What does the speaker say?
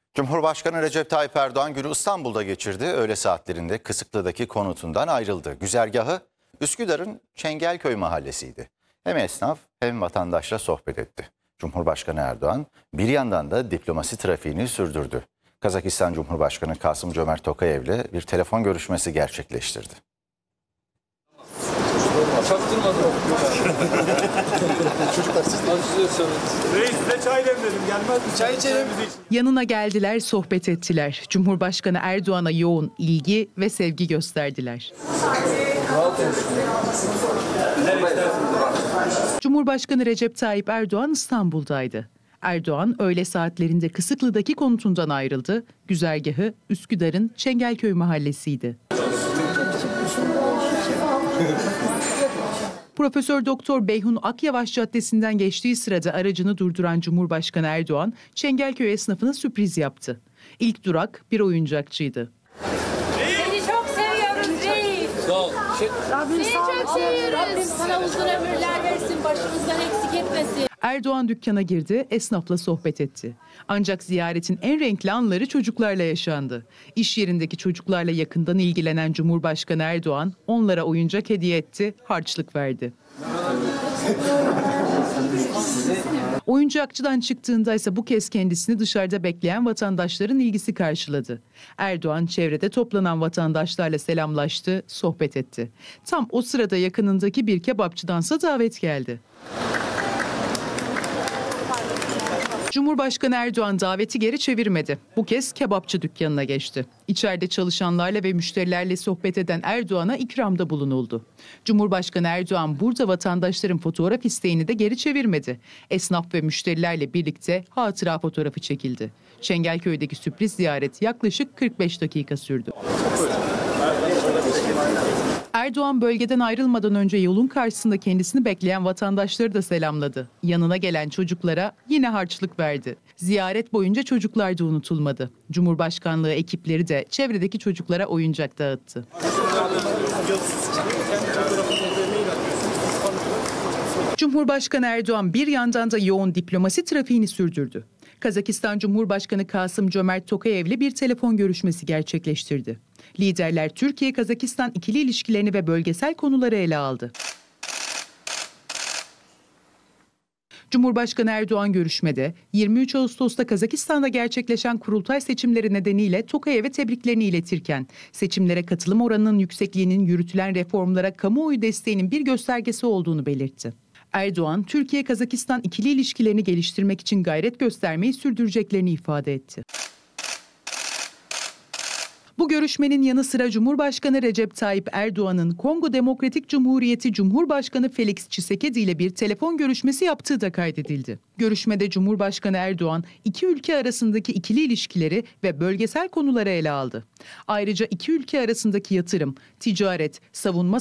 Cumhurbaşkanı Recep Tayyip Erdoğan günü İstanbul'da geçirdi. Öğle saatlerinde Kısıklı'daki konutundan ayrıldı. Güzergahı Üsküdar'ın Çengelköy mahallesiydi. Hem esnaf hem vatandaşla sohbet etti. Cumhurbaşkanı Erdoğan bir yandan da diplomasi trafiğini sürdürdü. Kazakistan Cumhurbaşkanı Kasım-Cömert Tokayev'le bir telefon görüşmesi gerçekleştirdi. Çaktırmadım. Çocuklar siz de Reis size çay demledim. Gelmez mi? çay içelim. Yanına geldiler, sohbet ettiler. Cumhurbaşkanı Erdoğan'a yoğun ilgi ve sevgi gösterdiler. Cumhurbaşkanı Recep Tayyip Erdoğan İstanbul'daydı. Erdoğan öğle saatlerinde Kısıklı'daki konutundan ayrıldı. Güzergahı Üsküdar'ın Çengelköy mahallesiydi. Profesör Doktor Beyhun Akyavaş Caddesi'nden geçtiği sırada aracını durduran Cumhurbaşkanı Erdoğan, Çengelköy esnafına sürpriz yaptı. İlk durak bir oyuncakçıydı. Seni çok seviyoruz reis. Sağ ol. Seni çok seviyoruz. Rabbim sana uzun ömürler versin, başımızdan eksik etmesin. Erdoğan dükkana girdi, esnafla sohbet etti. Ancak ziyaretin en renkli anları çocuklarla yaşandı. İş yerindeki çocuklarla yakından ilgilenen Cumhurbaşkanı Erdoğan onlara oyuncak hediye etti, harçlık verdi. Oyuncakçıdan çıktığında ise bu kez kendisini dışarıda bekleyen vatandaşların ilgisi karşıladı. Erdoğan çevrede toplanan vatandaşlarla selamlaştı, sohbet etti. Tam o sırada yakınındaki bir kebapçıdansa davet geldi. Cumhurbaşkanı Erdoğan daveti geri çevirmedi. Bu kez kebapçı dükkanına geçti. İçeride çalışanlarla ve müşterilerle sohbet eden Erdoğan'a ikramda bulunuldu. Cumhurbaşkanı Erdoğan burada vatandaşların fotoğraf isteğini de geri çevirmedi. Esnaf ve müşterilerle birlikte hatıra fotoğrafı çekildi. Çengelköy'deki sürpriz ziyaret yaklaşık 45 dakika sürdü. Erdoğan bölgeden ayrılmadan önce yolun karşısında kendisini bekleyen vatandaşları da selamladı. Yanına gelen çocuklara yine harçlık verdi. Ziyaret boyunca çocuklar da unutulmadı. Cumhurbaşkanlığı ekipleri de çevredeki çocuklara oyuncak dağıttı. Cumhurbaşkanı Erdoğan bir yandan da yoğun diplomasi trafiğini sürdürdü. Kazakistan Cumhurbaşkanı Kasım-Cömert Tokayev'le bir telefon görüşmesi gerçekleştirdi. Liderler Türkiye-Kazakistan ikili ilişkilerini ve bölgesel konuları ele aldı. Cumhurbaşkanı Erdoğan görüşmede 23 Ağustos'ta Kazakistan'da gerçekleşen kurultay seçimleri nedeniyle Tokayev'e tebriklerini iletirken seçimlere katılım oranının yüksekliğinin yürütülen reformlara kamuoyu desteğinin bir göstergesi olduğunu belirtti. Erdoğan, Türkiye-Kazakistan ikili ilişkilerini geliştirmek için gayret göstermeyi sürdüreceklerini ifade etti. Bu görüşmenin yanı sıra Cumhurbaşkanı Recep Tayyip Erdoğan'ın Kongo Demokratik Cumhuriyeti Cumhurbaşkanı Felix Tshisekedi ile bir telefon görüşmesi yaptığı da kaydedildi. Görüşmede Cumhurbaşkanı Erdoğan iki ülke arasındaki ikili ilişkileri ve bölgesel konuları ele aldı. Ayrıca iki ülke arasındaki yatırım, ticaret, savunma